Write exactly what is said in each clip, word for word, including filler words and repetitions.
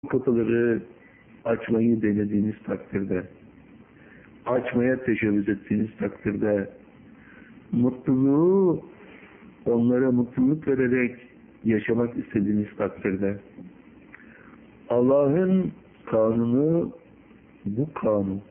kapıları açmayı denediğiniz takdirde, açmaya teşebbüs ettiğiniz takdirde, mutluluğu onlara mutluluk vererek yaşamak istediğiniz takdirde, Allah'ın kanunu bu kanun.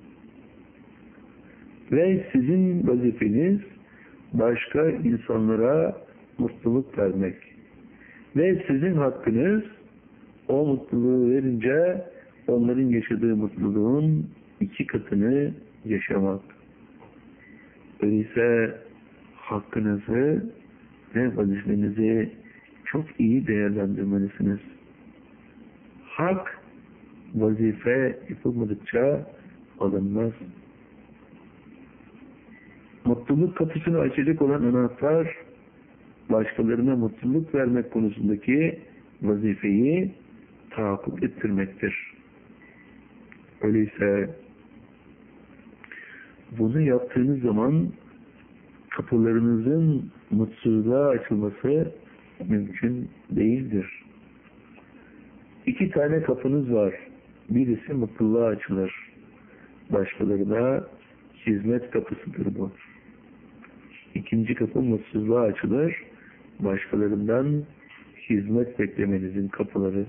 Ve sizin vazifeniz başka insanlara mutluluk vermek. Ve sizin hakkınız o mutluluğu verince onların yaşadığı mutluluğun iki katını yaşamak. Öyleyse hakkınızı ve vazifenizi çok iyi değerlendirmelisiniz. Hak, vazife yapılmadıkça alınmaz. Mutluluk kapısını açacak olan anahtar, başkalarına mutluluk vermek konusundaki vazifeyi tahakkuk ettirmektir. Öyleyse bunu yaptığınız zaman kapılarınızın mutsuzluğa açılması mümkün değildir. İki tane kapınız var. Birisi mutluluğa açılır. Başkalarına hizmet kapısıdır bu. İkinci kapı mutsuzluğa açılır. Başkalarından hizmet beklemenizin kapıları.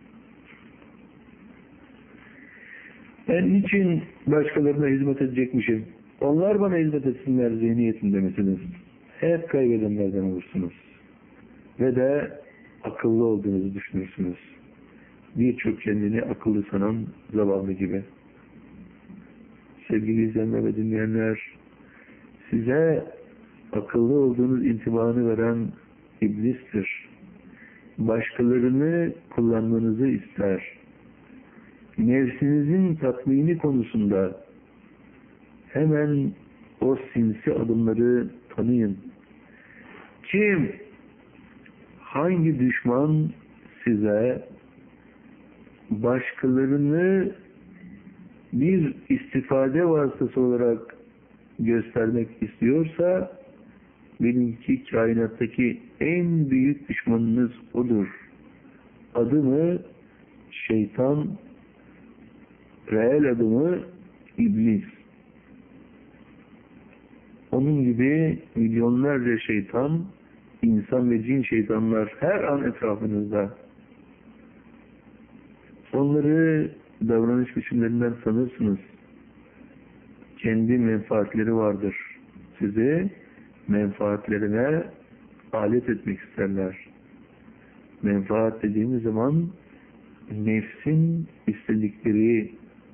Ben niçin başkalarına hizmet edecekmişim? Onlar bana hizmet etsinler zihniyetinde misiniz? Hep kaybedenlerden olursunuz. Ve de akıllı olduğunuzu düşünürsünüz. Birçok kendini akıllı sanan zavallı gibi. Sevgili izleyenler ve dinleyenler, size akıllı olduğunuz intibanı veren iblistir. Başkalarını kullanmanızı ister. Nefsinizin tatmini konusunda hemen o sinsi adımları tanıyın. Kim, hangi düşman size başkalarını bir istifade vasıtası olarak göstermek istiyorsa, benimki kainattaki en büyük düşmanınız odur. Adı mı şeytan, reel adı mı iblis. Onun gibi milyonlarca şeytan, insan ve cin şeytanlar her an etrafınızda. Onları davranış biçimlerinden sanırsınız. Kendi menfaatleri vardır. Sizi menfaatlerine alet etmek isterler. Menfaat dediğimiz zaman nefsin istedikleri,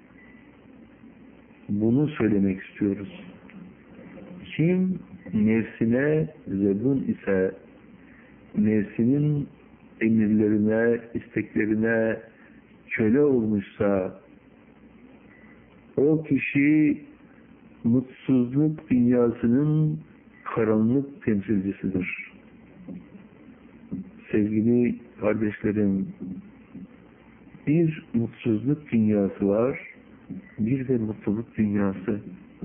bunu söylemek istiyoruz. Kim nefsine zebun ise, nefsinin emirlerine, isteklerine köle olmuşsa, o kişi mutsuzluk dünyasının karanlık temsilcisidir. Sevgili kardeşlerim, bir mutsuzluk dünyası var, bir de mutluluk dünyası.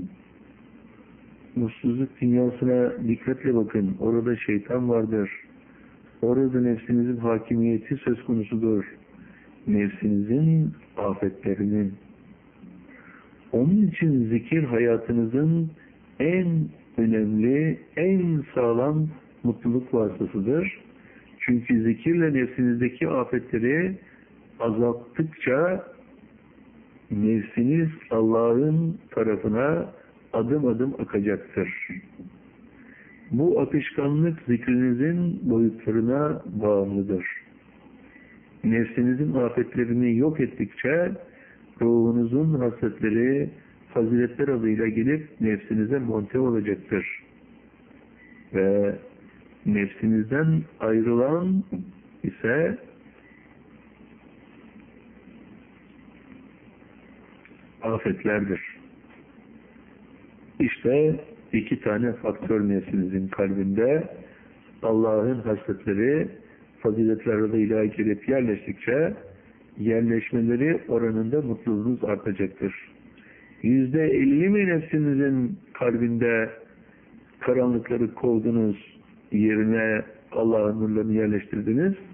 Mutsuzluk dünyasına dikkatle bakın. Orada şeytan vardır. Orada nefsinizin hakimiyeti söz konusudur. Nefsinizin afetlerinin. Onun için zikir hayatınızın en önemli, en sağlam mutluluk vasıtasıdır. Çünkü zikirle nefsinizdeki afetleri azalttıkça nefsiniz Allah'ın tarafına adım adım akacaktır. Bu akışkanlık zikrinizin boyutlarına bağımlıdır. Nefsinizin afetlerini yok ettikçe ruhunuzun hasletleri faziletler adıyla gelip nefsinize monte olacaktır. Ve nefsinizden ayrılan ise afetlerdir. İşte iki tane faktör nefsinizin kalbinde Allah'ın hasletleri faziletler adıyla gelip yerleştikçe yerleşmeleri oranında mutluluğunuz artacaktır. Yüzde elli mi nefsinizin kalbinde karanlıkları kovdunuz, yerine Allah'ın nurlarını yerleştirdiniz?